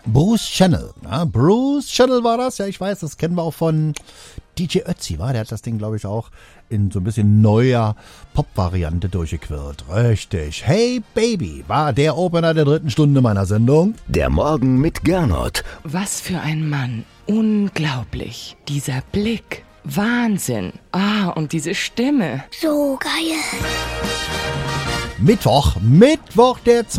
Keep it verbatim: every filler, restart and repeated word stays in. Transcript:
Bruce Channel. Ja, Bruce Channel war das. Ja, ich weiß, das kennen wir auch von D J Ötzi, war. Der hat das Ding, glaube ich, auch in so ein bisschen neuer Pop-Variante durchgequirlt. Richtig. Hey Baby war der Opener der dritten Stunde meiner Sendung. Der Morgen mit Gernot. Was für ein Mann. Unglaublich. Dieser Blick. Wahnsinn. Ah, und diese Stimme. So geil. Mittwoch, Mittwoch der